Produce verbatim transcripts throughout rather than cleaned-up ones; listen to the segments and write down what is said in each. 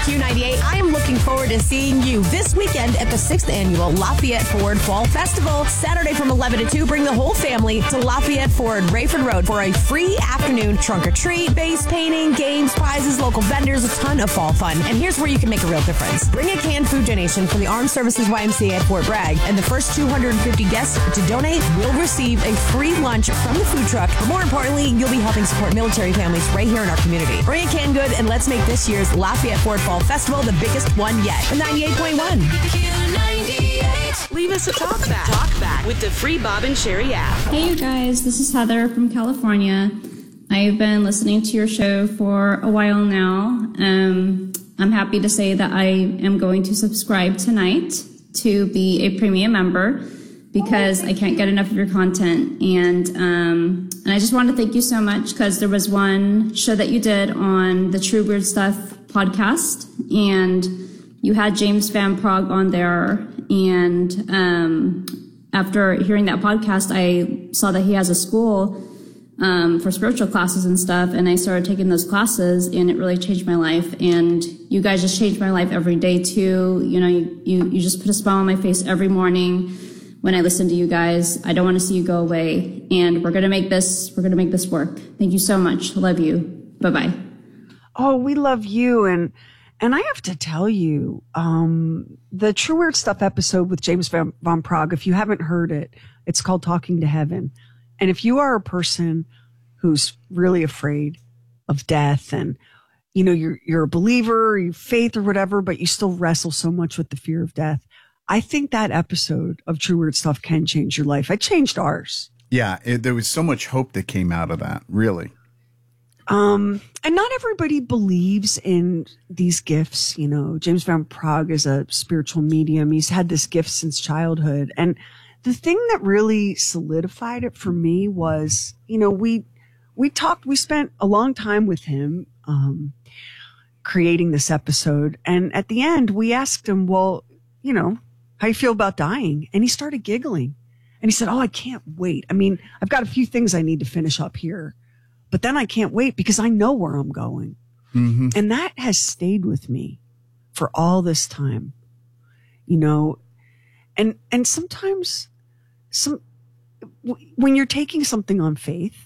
Q ninety-eight. I am looking forward to seeing you this weekend at the sixth Annual Lafayette Ford Fall Festival. Saturday from eleven to two, bring the whole family to Lafayette Ford, Rayford Road for a free afternoon trunk or treat, base painting, games, prizes, local vendors, a ton of fall fun. And here's where you can make a real difference. Bring a canned food donation from the Armed Services Y M C A at Fort Bragg, and the first two hundred fifty guests to donate will receive a free lunch from the food truck. But more importantly, you'll be helping support military families right here in our community. Bring a canned good and let's make this year's Lafayette Ford Fall Festival the biggest one yet. ninety-eight point one. Leave us a talk back. Talk back with the free Bob and Sherry app. Hey, you guys. This is Heather from California. I've been listening to your show for a while now. Um, I'm happy to say that I am going to subscribe tonight to be a premium member because I can't get enough of your content. And um, and I just want to thank you so much because there was one show that you did on the True Weird Stuff podcast, and you had James Van Prague on there. And um, after hearing that podcast, I saw that he has a school um, for spiritual classes and stuff, and I started taking those classes, and it really changed my life. And you guys just changed my life every day too. You know, you, you, you just put a smile on my face every morning when I listen to you guys. I don't want to see you go away, and we're gonna make this. We're gonna make this work. Thank you so much. Love you. Bye bye. Oh, we love you, and and I have to tell you, um, the True Weird Stuff episode with James Van, Van Prague. If you haven't heard it, it's called Talking to Heaven. And if you are a person who's really afraid of death, and you know you're you're a believer, you faith or whatever, but you still wrestle so much with the fear of death, I think that episode of True Weird Stuff can change your life. It changed ours. Yeah, it, there was so much hope that came out of that, really. Um, and not everybody believes in these gifts. You know, James Van Prague is a spiritual medium. He's had this gift since childhood. And the thing that really solidified it for me was, you know, we, we talked, we spent a long time with him, um, creating this episode. And at the end, we asked him, well, you know, how you feel about dying? And he started giggling and he said, oh, I can't wait. I mean, I've got a few things I need to finish up here, but then I can't wait because I know where I'm going. Mm-hmm. And that has stayed with me for all this time, you know, and, and sometimes some, w- when you're taking something on faith,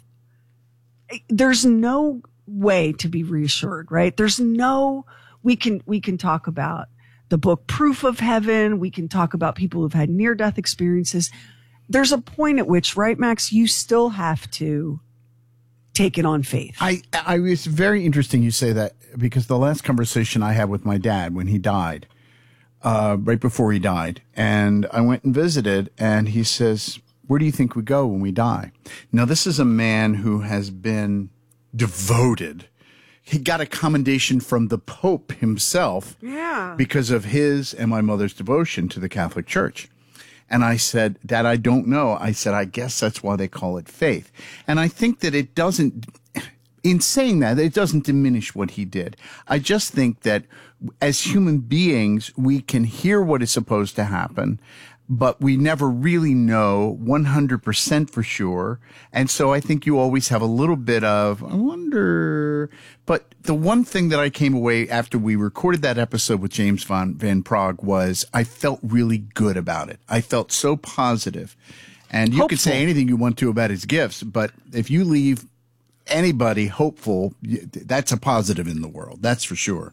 there's no way to be reassured, right? There's no, we can, we can talk about the book Proof of Heaven. We can talk about people who've had near-death experiences. There's a point at which, right, Max, you still have to take it on faith. I, I, it's very interesting you say that because the last conversation I had with my dad when he died, uh, right before he died, and I went and visited, and he says, where do you think we go when we die? Now, this is a man who has been devoted. He got a commendation from the Pope himself, yeah, because of his and my mother's devotion to the Catholic Church. And I said, Dad, I don't know. I said, I guess that's why they call it faith. And I think that it doesn't, in saying that, it doesn't diminish what he did. I just think that as human beings, we can hear what is supposed to happen, but we never really know one hundred percent for sure. And so I think you always have a little bit of, I wonder. But the one thing that I came away after we recorded that episode with James Van, Van Prague was I felt really good about it. I felt so positive. And you Hopeful. can say anything you want to about his gifts, but if you leave anybody hopeful, that's a positive in the world. That's for sure.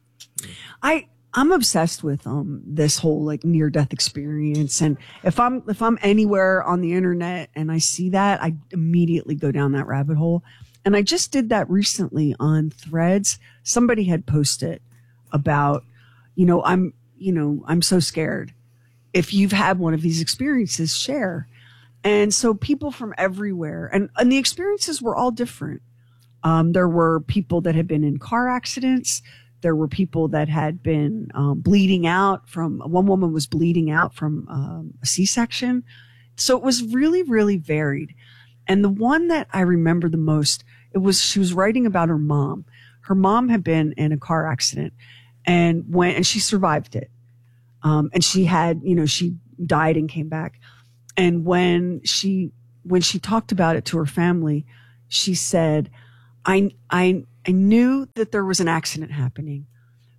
I, I'm obsessed with um this whole like near death experience, and if I'm if I'm anywhere on the internet and I see that, I immediately go down that rabbit hole. And I just did that recently on Threads. Somebody had posted about, you know, I'm you know I'm so scared. If you've had one of these experiences, share. And so people from everywhere, and and the experiences were all different. Um, there were people that had been in car accidents. There were people that had been um, bleeding out from, one woman was bleeding out from um, a C-section. So it was really, really varied. And the one that I remember the most, it was, she was writing about her mom. Her mom had been in a car accident and when, and she survived it. Um, and she had, you know, she died and came back. And when she, when she talked about it to her family, she said, I, I, I knew that there was an accident happening,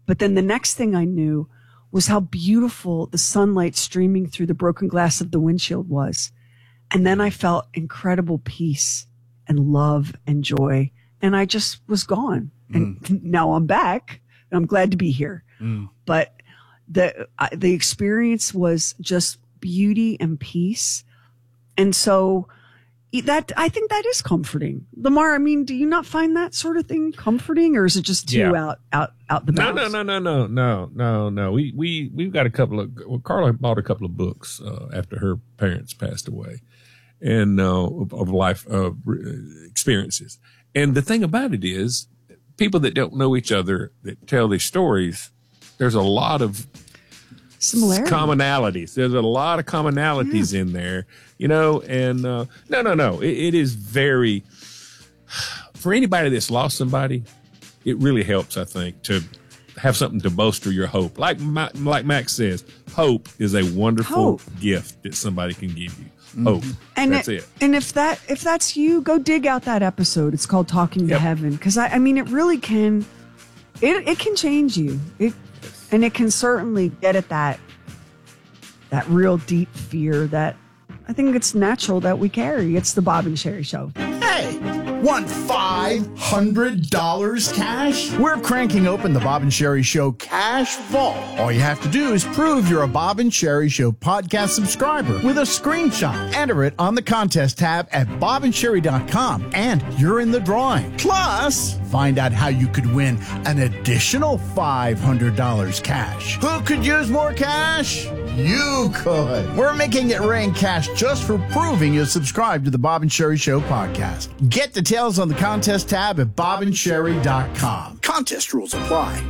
But then the next thing I knew was how beautiful the sunlight streaming through the broken glass of the windshield was. And then I felt incredible peace and love and joy. And I just was gone. And mm. now I'm back. And I'm glad to be here. Mm. But the uh, the experience was just beauty and peace. And so that, I think that is comforting. Lamar, I mean, do you not find that sort of thing comforting, or is it just too yeah. out, out, out the bounds? No, no, no, no, no, no, no, no. We, we, we've got a couple of, well, Carla bought a couple of books, uh, after her parents passed away, and, uh, of, of life, uh, experiences. And the thing about it is, people that don't know each other, that tell these stories, there's a lot of similarities, commonalities. There's a lot of commonalities yeah. in there, you know, and, uh, no, no, no. It, it is very, for anybody that's lost somebody, it really helps, I think, to have something to bolster your hope. Like, my, like Max says, hope is a wonderful hope. gift that somebody can give you. Hope. Mm-hmm. And that's it, it. And if that, if that's you, go dig out that episode. It's called Talking yep. to Heaven. Cause I, I mean, it really can, it, it can change you. It, yes. And it can certainly get at that, that real deep fear that I think it's natural that we carry. It's the Bob and Sherry Show. Hey, want five hundred dollars cash? We're cranking open the Bob and Sherry Show Cash Vault. All you have to do is prove you're a Bob and Sherry Show podcast subscriber with a screenshot. Enter it on the contest tab at bob and sherry dot com, and you're in the drawing. Plus, find out how you could win an additional five hundred dollars cash. Who could use more cash? You could. We're making it rain cash just for proving you subscribe to the Bob and Sherry Show podcast. Get details on the contest tab at bob and sherry dot com. Contest rules apply.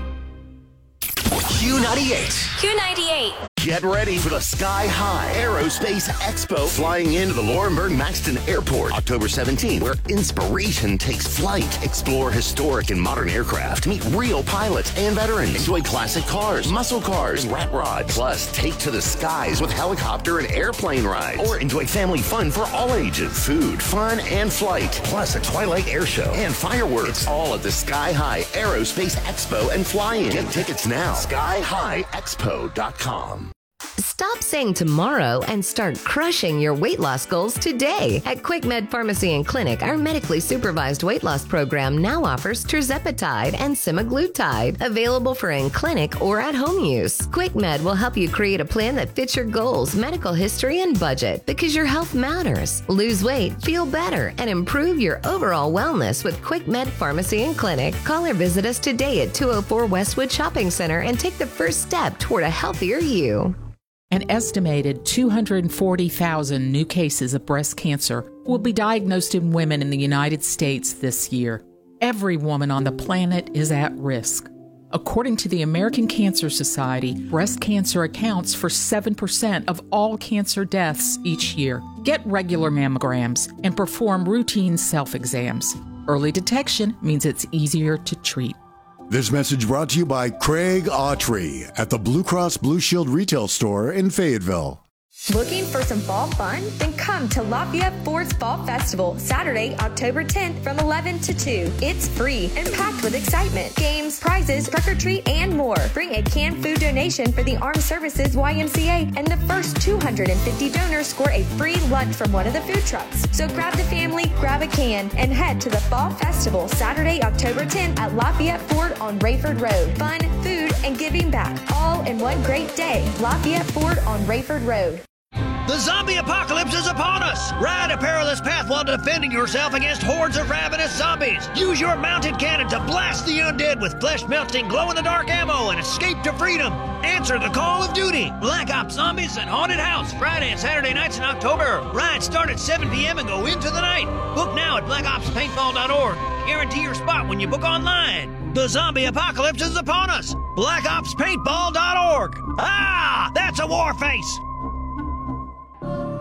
Q ninety-eight. Q ninety-eight. Get ready for the Sky High Aerospace Expo flying into the Laurinburg Maxton Airport October seventeenth, where inspiration takes flight. Explore historic and modern aircraft. Meet real pilots and veterans. Enjoy classic cars, muscle cars, and rat rods. Plus, take to the skies with helicopter and airplane rides. Or enjoy family fun for all ages. Food, fun, and flight. Plus, a Twilight Air Show and fireworks. It's all at the Sky High Aerospace Expo and Fly-In. Get tickets now. sky high expo dot com. Stop saying tomorrow and start crushing your weight loss goals today. At QuickMed Pharmacy and Clinic, our medically supervised weight loss program now offers tirzepatide and semaglutide, available for in-clinic or at-home use. QuickMed will help you create a plan that fits your goals, medical history, and budget, because your health matters. Lose weight, feel better, and improve your overall wellness with QuickMed Pharmacy and Clinic. Call or visit us today at two oh four Westwood Shopping Center and take the first step toward a healthier you. An estimated two hundred forty thousand new cases of breast cancer will be diagnosed in women in the United States this year. Every woman on the planet is at risk. According to the American Cancer Society, breast cancer accounts for seven percent of all cancer deaths each year. Get regular mammograms and perform routine self-exams. Early detection means it's easier to treat. This message brought to you by Craig Autry at the Blue Cross Blue Shield retail store in Fayetteville. Looking for some fall fun? Then come to Lafayette Ford's Fall Festival, Saturday, October tenth from eleven to two. It's free and packed with excitement. Games, prizes, trick or treat, and more. Bring a canned food donation for the Armed Services Y M C A, and the first two hundred fifty donors score a free lunch from one of the food trucks. So grab the family, grab a can, and head to the Fall Festival, Saturday, October tenth at Lafayette Ford on Rayford Road. Fun, food, and giving back, all in one great day. Lafayette Ford on Rayford Road. The zombie apocalypse is upon us! Ride a perilous path while defending yourself against hordes of ravenous zombies. Use your mounted cannon to blast the undead with flesh-melting, glow-in-the-dark ammo and escape to freedom. Answer the call of duty. Black Ops Zombies and Haunted House, Friday and Saturday nights in October. Rides start at seven p.m. and go into the night. Book now at black ops paintball dot org. Guarantee your spot when you book online. The zombie apocalypse is upon us. black ops paintball dot org. Ah, that's a war face.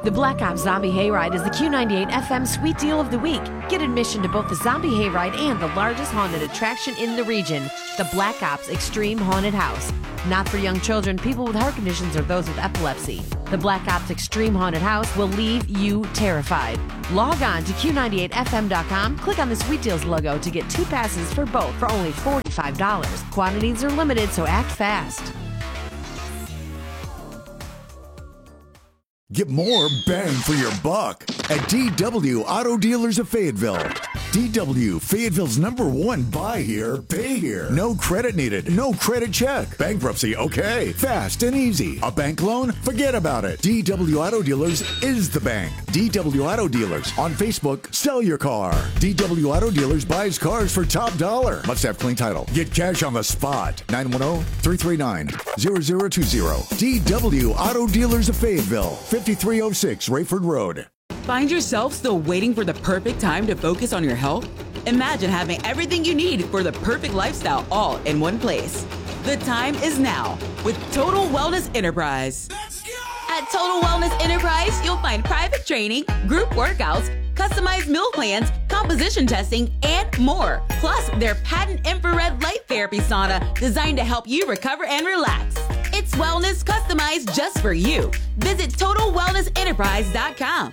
The Black Ops Zombie Hayride is the Q ninety-eight F M Sweet Deal of the Week. Get admission to both the Zombie Hayride and the largest haunted attraction in the region, the Black Ops Extreme Haunted House. Not for young children, people with heart conditions, or those with epilepsy. The Black Ops Extreme Haunted House will leave you terrified. Log on to Q ninety-eight F M dot com, click on the Sweet Deals logo to get two passes for both for only forty-five dollars. Quantities are limited, so act fast. Get more bang for your buck at D W Auto Dealers of Fayetteville. D W, Fayetteville's number one buy here, pay here. No credit needed, no credit check. Bankruptcy, okay. Fast and easy. A bank loan? Forget about it. D W Auto Dealers is the bank. D W Auto Dealers. On Facebook, sell your car. D W Auto Dealers buys cars for top dollar. Must have clean title. Get cash on the spot. nine one zero, three three nine, zero zero two zero. D W Auto Dealers of Fayetteville. fifty-three oh six Rayford Road. Find yourself still waiting for the perfect time to focus on your health? Imagine having everything you need for the perfect lifestyle all in one place. The time is now with Total Wellness Enterprise. At Total Wellness Enterprise, you'll find private training, group workouts, customized meal plans, composition testing, and more. Plus, their patent infrared light therapy sauna designed to help you recover and relax. It's wellness customized just for you. Visit total wellness enterprise dot com.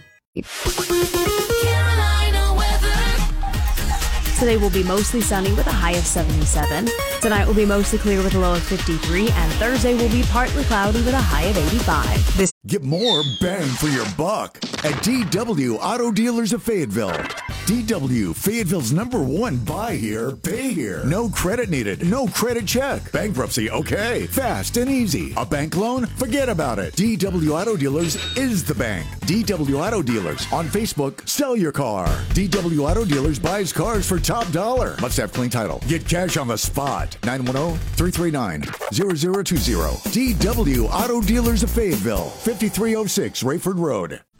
Carolina weather. Today will be mostly sunny with a high of seventy-seven. Tonight will be mostly clear with a low of fifty-three, and Thursday will be partly cloudy with a high of eighty-five. This Get more bang for your buck at D W Auto Dealers of Fayetteville. D W, Fayetteville's number one buy here, pay here. No credit needed, no credit check. Bankruptcy, okay. Fast and easy. A bank loan? Forget about it. D W Auto Dealers is the bank. D W Auto Dealers. On Facebook, sell your car. D W Auto Dealers buys cars for top dollar. Must have clean title. Get cash on the spot. nine one zero, three three nine, zero zero two zero. D W Auto Dealers of Fayetteville. fifty-three oh six Rayford Road.